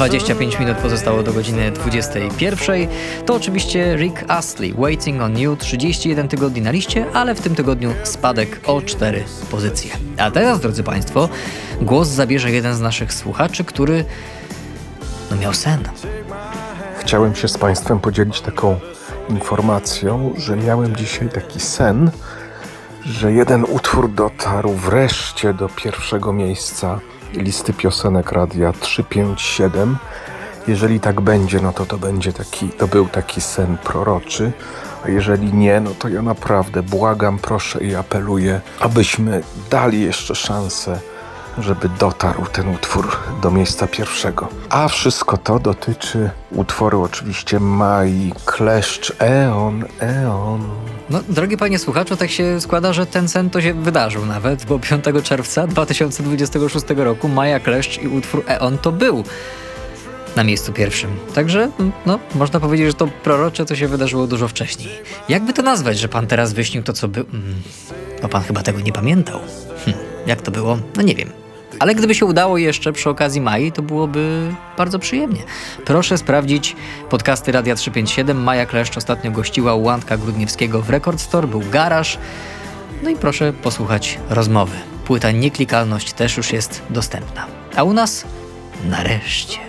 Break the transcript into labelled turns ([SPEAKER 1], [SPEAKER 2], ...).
[SPEAKER 1] 25 minut pozostało do godziny 21. To oczywiście Rick Astley, Waiting on You, 31 tygodni na liście, ale w tym tygodniu spadek o 4 pozycje. A teraz, drodzy Państwo, głos zabierze jeden z naszych słuchaczy, który miał sen.
[SPEAKER 2] Chciałem się z Państwem podzielić taką informacją, że miałem dzisiaj taki sen, że jeden utwór dotarł wreszcie do pierwszego miejsca listy piosenek Radia 357. Jeżeli tak będzie, no to był taki sen proroczy, a jeżeli nie, no to ja naprawdę błagam, proszę i apeluję, abyśmy dali jeszcze szansę, żeby dotarł ten utwór do miejsca pierwszego. A wszystko to dotyczy utworu oczywiście Mai Kleszcz, Eon.
[SPEAKER 1] No, drogi panie słuchaczu, tak się składa, że ten sen to się wydarzył nawet, bo 5 czerwca 2026 roku Maja Kleszcz i utwór Eon to był na miejscu pierwszym. Także, można powiedzieć, że to prorocze to się wydarzyło dużo wcześniej. Jakby to nazwać, że pan teraz wyśnił to, co był? No pan chyba tego nie pamiętał. Jak to było? No nie wiem. Ale gdyby się udało jeszcze przy okazji Mai, to byłoby bardzo przyjemnie. Proszę sprawdzić podcasty Radia 357. Maja Kleszcz ostatnio gościła u Łandka Grudniewskiego w Record Store, był garaż. No i proszę posłuchać rozmowy. Płyta Nieklikalność też już jest dostępna. A u nas nareszcie.